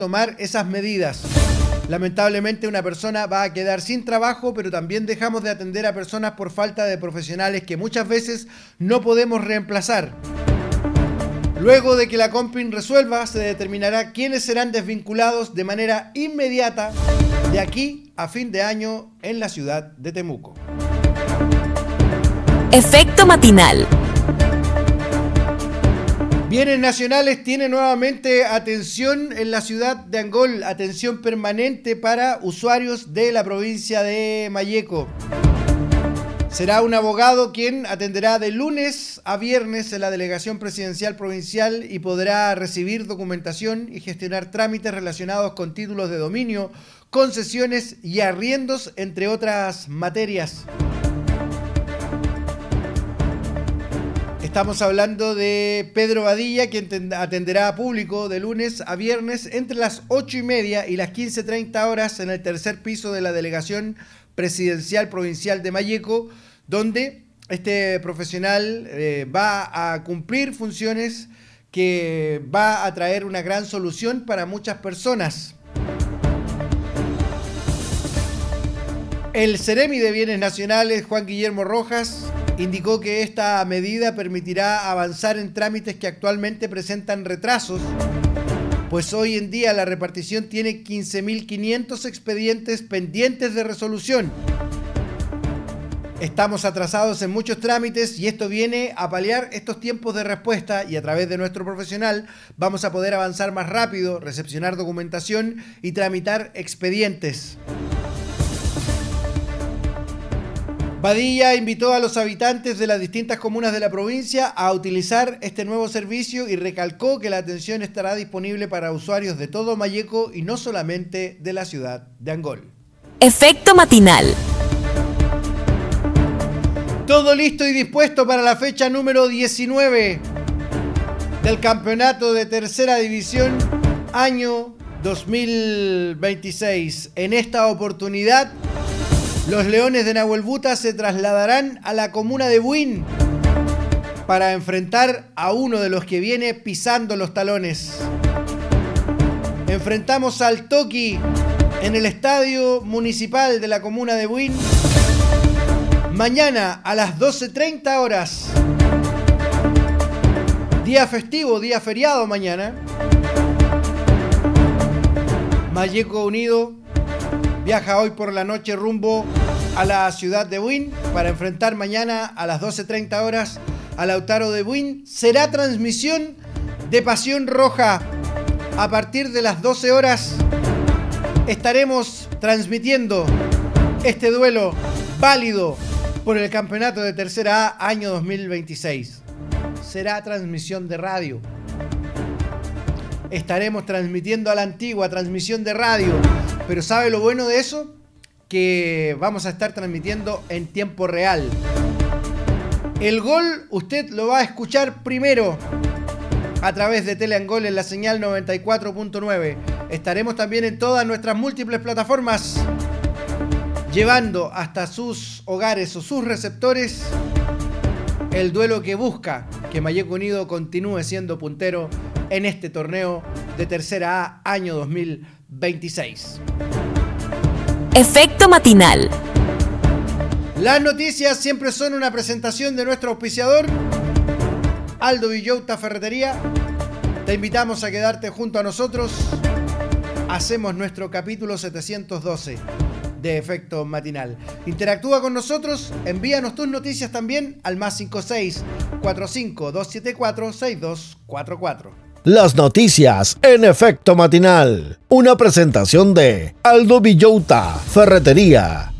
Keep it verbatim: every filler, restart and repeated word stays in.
tomar esas medidas. Lamentablemente una persona va a quedar sin trabajo, pero también dejamos de atender a personas por falta de profesionales que muchas veces no podemos reemplazar. Luego de que la Compin resuelva, se determinará quiénes serán desvinculados de manera inmediata de aquí a fin de año en la ciudad de Temuco. Efecto matinal. Bienes Nacionales tiene nuevamente atención en la ciudad de Angol, atención permanente para usuarios de la provincia de Malleco. Será un abogado quien atenderá de lunes a viernes en la Delegación Presidencial Provincial y podrá recibir documentación y gestionar trámites relacionados con títulos de dominio, concesiones y arriendos, entre otras materias. Estamos hablando de Pedro Badilla, quien atenderá a público de lunes a viernes entre las ocho y media y las quince treinta horas en el tercer piso de la Delegación Presidencial Provincial de Malleco, donde este profesional eh, va a cumplir funciones que va a traer una gran solución para muchas personas. El Ceremi de Bienes Nacionales, Juan Guillermo Rojas, indicó que esta medida permitirá avanzar en trámites que actualmente presentan retrasos, pues hoy en día la repartición tiene quince mil quinientos expedientes pendientes de resolución. Estamos atrasados en muchos trámites y esto viene a paliar estos tiempos de respuesta, y a través de nuestro profesional vamos a poder avanzar más rápido, recepcionar documentación y tramitar expedientes. Badilla invitó a los habitantes de las distintas comunas de la provincia a utilizar este nuevo servicio y recalcó que la atención estará disponible para usuarios de todo Malleco y no solamente de la ciudad de Angol. Efecto matinal. Todo listo y dispuesto para la fecha número diecinueve del campeonato de tercera división año dos mil veintiséis. En esta oportunidad, los Leones de Nahuelbuta se trasladarán a la comuna de Buin para enfrentar a uno de los que viene pisando los talones. Enfrentamos al Toki en el estadio municipal de la comuna de Buin mañana a las doce treinta horas. Día festivo, día feriado mañana. Malleco Unido viaja hoy por la noche rumbo a la ciudad de Buin para enfrentar mañana a las doce treinta horas a Lautaro de Buin. Será transmisión de Pasión Roja. A partir de las doce horas estaremos transmitiendo este duelo válido por el campeonato de Tercera A año dos mil veintiséis. Será transmisión de radio. Estaremos transmitiendo a la antigua transmisión de radio. Pero ¿sabe lo bueno de eso? Que vamos a estar transmitiendo en tiempo real. El gol usted lo va a escuchar primero a través de Teleangol en la señal noventa y cuatro punto nueve. Estaremos también en todas nuestras múltiples plataformas, llevando hasta sus hogares o sus receptores el duelo que busca que Malleco Unido continúe siendo puntero en este torneo de Tercera A año dos mil veintiséis. Efecto matinal. Las noticias siempre son una presentación de nuestro auspiciador, Aldo Villota Ferretería. Te invitamos a quedarte junto a nosotros. Hacemos nuestro capítulo setecientos doce de Efecto Matinal. Interactúa con nosotros, envíanos tus noticias también al más cinco seis cuatro cinco dos siete cuatro seis dos cuatro cuatro. Las noticias en Efecto Matinal. Una presentación de Aldo Villota Ferretería.